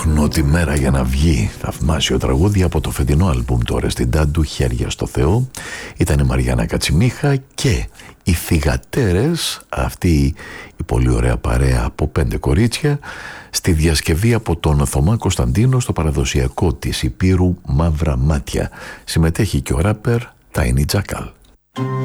Ψάχνω τη μέρα για να βγει. Θαυμάσιο τραγούδι από το φετινό άλμπουμ του Αρεστιντάντου, Χέρια στο Θεό. Ήταν η Μαριάννα Κατσιμίχα και οι Θυγατέρες, αυτή η πολύ ωραία παρέα από 5 κορίτσια, στη διασκευή από τον Θωμά Κωνσταντίνο στο παραδοσιακό της Υπήρου Μαύρα Μάτια. Συμμετέχει και ο ράπερ Tiny Jackal.